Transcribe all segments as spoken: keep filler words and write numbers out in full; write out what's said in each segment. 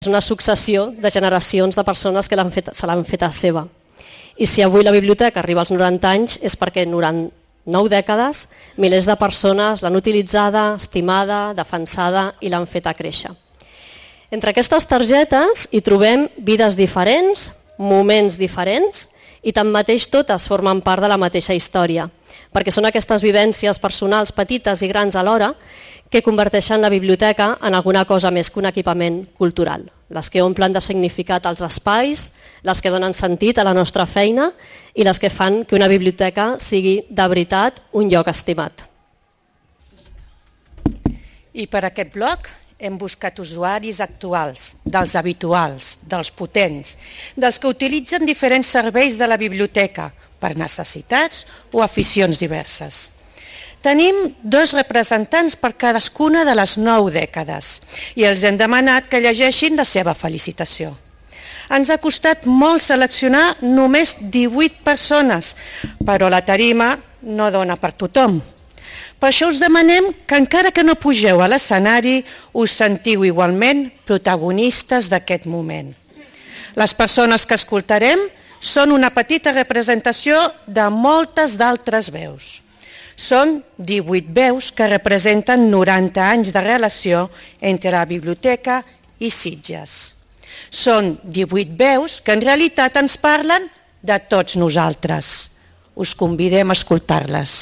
És una successió de generacions de persones que l'han fet, se l'han fet a seva. I si avui la biblioteca arriba als noranta anys és perquè durant nou dècades milers de persones l'han utilitzada, estimada, defensada i l'han fet a créixer. Entre aquestes targetes hi trobem vides diferents, moments diferents i tanmateix totes formen part de la mateixa història, perquè són aquestes vivències personals petites i grans alhora que converteixen la biblioteca en alguna cosa més que un equipament cultural. Les que omplen de significat els espais, les que donen sentit a la nostra feina i les que fan que una biblioteca sigui de veritat un lloc estimat. I per aquest bloc hem buscat usuaris actuals, dels habituals, dels potents, dels que utilitzen diferents serveis de la biblioteca per necessitats o aficions diverses. Tenim dos representants per cadascuna de les nou dècades i els hem demanat que llegeixin la seva felicitació. Ens ha costat molt seleccionar només divuit persones, però la tarima no dona per tothom. Per això us demanem que encara que no pugeu a l'escenari, us sentiu igualment protagonistes d'aquest moment. Les persones que escoltarem són una petita representació de moltes d'altres veus. Són divuit veus que representen noranta anys de relació entre la biblioteca i Sitges. Són divuit veus que en realitat ens parlen de tots nosaltres. Us convidem a escoltar-les.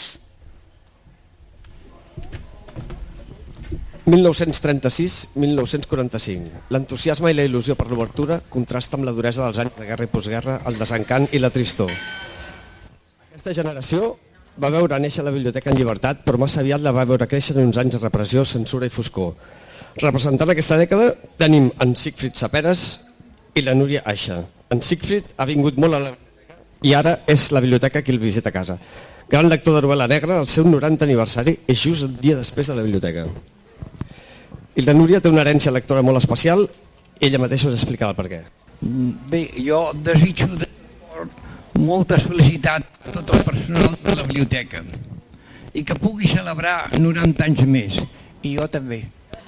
mil nou-cents trenta-sis a mil nou-cents quaranta-cinc. L'entusiasme i la il·lusió per l'obertura contrasta amb la duresa dels anys de guerra i postguerra, el desencant i la tristor. Aquesta generació va veure néixer la biblioteca en llibertat, però massa aviat la va veure créixer en uns anys de repressió, censura i foscor. Representant aquesta dècada tenim en Sigfrid Saperes i la Núria Aixa. En Sigfrid ha vingut molt a la biblioteca i ara és la biblioteca qui el visita a casa. Gran lector de novel·la negra, el seu noranta aniversari és just un dia després de la biblioteca. I la Núria té una herència lectora molt especial i ella mateixa us explicarà el per què. Bé, jo desitjo de moltes felicitats a tot el personal de la biblioteca i que pugui celebrar noranta anys més. I jo també.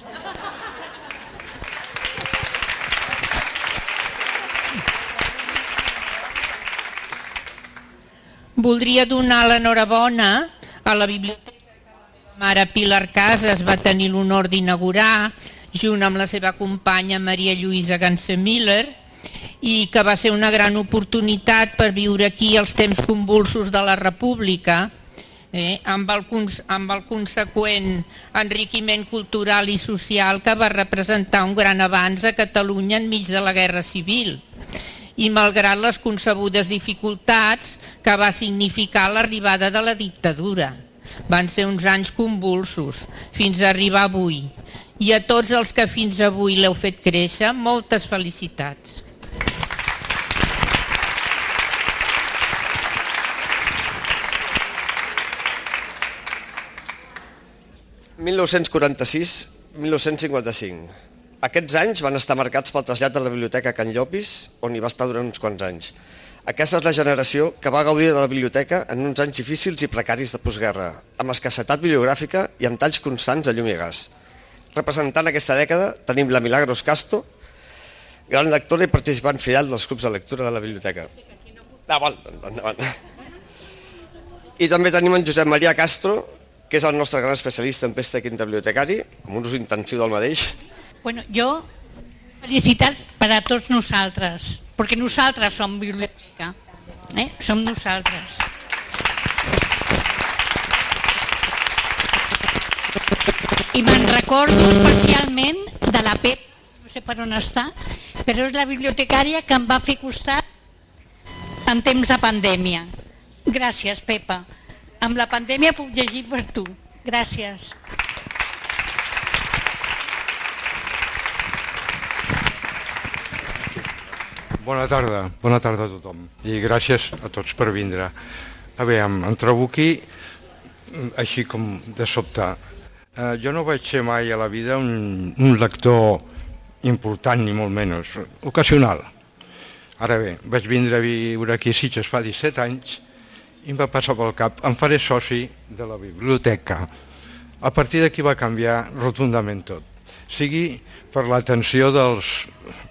Voldria donar l'enhorabona a la biblioteca que la mare Pilar Casas va tenir l'honor d'inaugurar junt amb la seva companya Maria Lluïsa Ganser-Miller i que va ser una gran oportunitat per viure aquí els temps convulsos de la República, eh, amb, el, amb el conseqüent enriquiment cultural i social que va representar un gran avanç a Catalunya enmig de la Guerra Civil. I malgrat les concebudes dificultats que va significar l'arribada de la dictadura. Van ser uns anys convulsos, fins a arribar avui. I a tots els que fins avui l'heu fet créixer, moltes felicitats. mil nou-cents quaranta-sis a mil nou-cents cinquanta-cinc. Aquests anys van estar marcats pel trasllat de la biblioteca a Can Llopis, on hi va estar durant uns quants anys. Aquesta és la generació que va gaudir de la biblioteca en uns anys difícils i precaris de postguerra, amb escassetat bibliogràfica i amb talls constants de llum i gas. Representant aquesta dècada tenim la Milagros Casto, gran lectora i participant fidel dels clubs de lectura de la biblioteca. Ah, val, endavant. I també tenim en Josep Maria Castro, que és el nostre gran especialista en pesta quinta bibliotecari, amb un ús intensiu del mateix. Bueno, jo, felicitat per a tots nosaltres, perquè nosaltres som biblioteca, eh? Som nosaltres. I me'n recordo especialment de la Pep, no sé per on està, però és la bibliotecària que em va fer costat en temps de pandèmia. Gràcies, Pepa. Amb la pandèmia puc llegir per tu. Gràcies. Bona tarda, bona tarda a tothom i gràcies a tots per vindre. A veure, em trobo aquí així com de sobte. Eh, jo no vaig ser mai a la vida un, un lector important ni molt menys, ocasional. Ara bé, vaig vindre a viure aquí a Sitges fa disset anys i em va passar pel cap, em faré soci de la biblioteca. A partir d'aquí va canviar rotundament tot. sigui per l'atenció dels